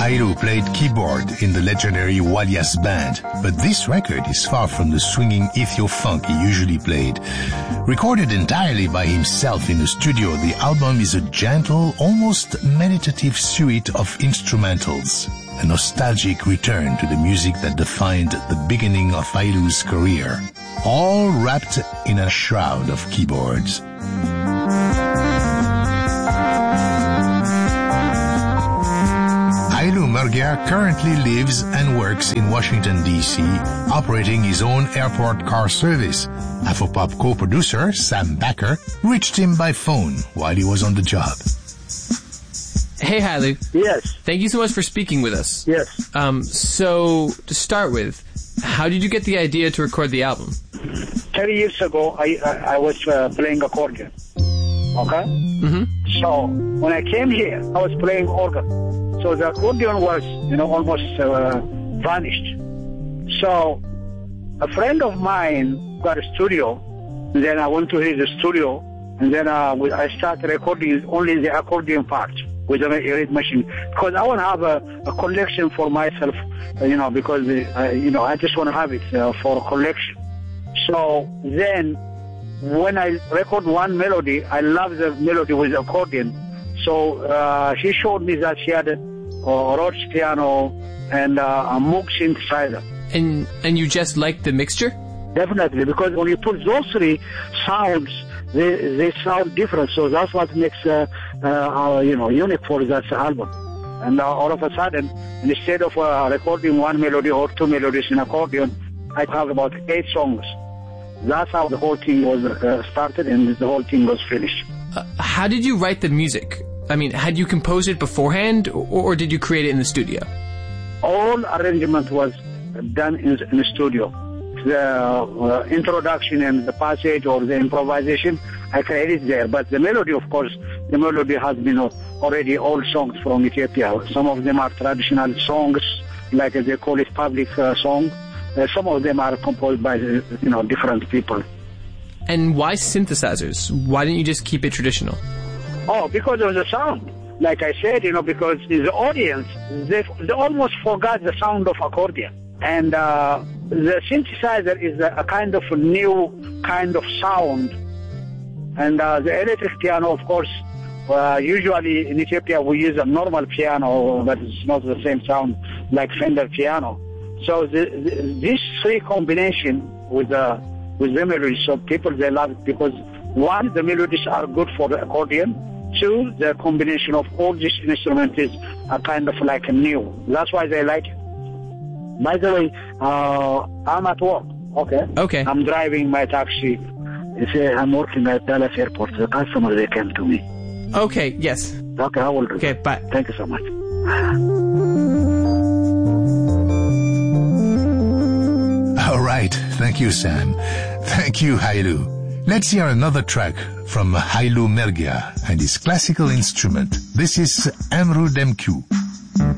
Hailu played keyboard in the legendary Walias band, but this record is far from the swinging ethio-funk he usually played. Recorded entirely by himself in the studio, the album is a gentle, almost meditative suite of instrumentals, a nostalgic return to the music that defined the beginning of Hailu's career, all wrapped in a shroud of keyboards. Hailu Mergia currently lives and works in Washington, D.C., operating his own airport car service. Afropop co-producer Sam Backer reached him by phone while he was on the job. Hey, Hailu. Yes. Thank you so much for speaking with us. Yes. So, to start with, how did you get the idea to record the album? 30 years ago, I was playing accordion. Okay? Mm-hmm. So, when I came here, I was playing organ. So the accordion was, almost vanished. So a friend of mine got a studio. And then I went to his studio, and then I started recording only the accordion part with a reed machine, because I want to have a collection for myself, because I just want to have it for a collection. So then, when I record one melody, I love the melody with accordion. So she showed me that she had a Rhodes piano and a Moog synthesizer. And you just like the mixture? Definitely, because when you put those three sounds, they sound different. So that's what makes unique for that album. And all of a sudden, instead of recording one melody or two melodies in accordion, I have about 8 songs. That's how the whole thing was started, and the whole thing was finished. How did you write the music? I mean, had you composed it beforehand, or did you create it in the studio? All arrangement was done in the studio. The introduction and the passage or the improvisation, I created there. But the melody, of course, the melody has been already old songs from Ethiopia. Some of them are traditional songs, like they call it public song. Some of them are composed by, different people. And why synthesizers? Why didn't you just keep it traditional? Oh, because of the sound. Like I said, because the audience, they almost forgot the sound of accordion. And the synthesizer is a kind of a new kind of sound. And the electric piano, of course, usually in Ethiopia we use a normal piano, but it's not the same sound like Fender piano. So this three combination with the melodies, so people, they love it because, one, the melodies are good for the accordion. Two, the combination of all these instruments is a kind of like new. That's why they like it. By the way, I'm at work. Okay. I'm driving my taxi. I'm working at Dallas Airport. The customer, they came to me. Okay, yes. Okay, I will do. Okay, bye. Thank you so much. All right. Thank you, Sam. Thank you, Hailu. Let's hear another track from Hailu Mergia and his classical instrument. This is Emru Demku.